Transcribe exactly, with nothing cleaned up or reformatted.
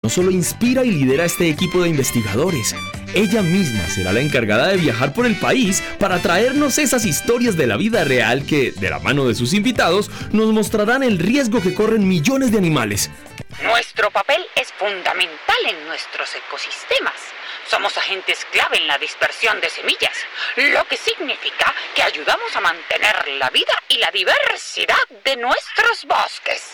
no solo inspira y lidera este equipo de investigadores, ella misma será la encargada de viajar por el país para traernos esas historias de la vida real que, de la mano de sus invitados, nos mostrarán el riesgo que corren millones de animales. Nuestro papel es fundamental en nuestros ecosistemas. Somos agentes clave en la dispersión de semillas, lo que significa que ayudamos a mantener la vida y la diversidad de nuestros bosques.